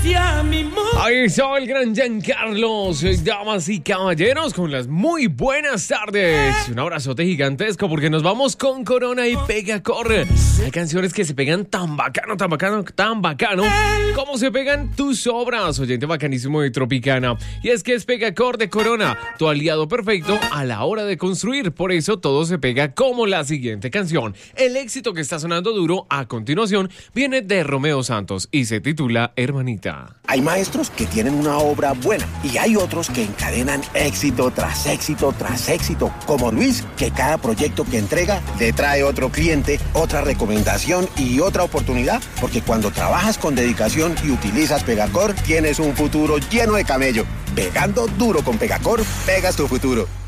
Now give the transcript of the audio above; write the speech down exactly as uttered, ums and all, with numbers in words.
hacia mi mundo. Ahí está el gran Giancarlos, damas y caballeros, con las muy buenas tardes. Un abrazote gigantesco porque nos vamos con Corona y Pegacor. Hay canciones que se pegan tan bacano, tan bacano, tan bacano, como se pegan tus obras, oyente bacanísimo de Tropicana. Y es que es Pegacor de Corona, tu aliado perfecto a la hora de construir. Por eso todo se pega como la siguiente canción. El éxito que está sonando duro a continuación viene de Romeo Santos y se titula Hermanita. Hay maestros que tienen una obra buena y hay otros que encadenan éxito tras éxito tras éxito, como Luis, que cada proyecto que entrega le trae otro cliente, otra recomendación y otra oportunidad, porque cuando trabajas con dedicación y utilizas Pegacor, tienes un futuro lleno de camello. Pegando duro con Pegacor, pegas tu futuro.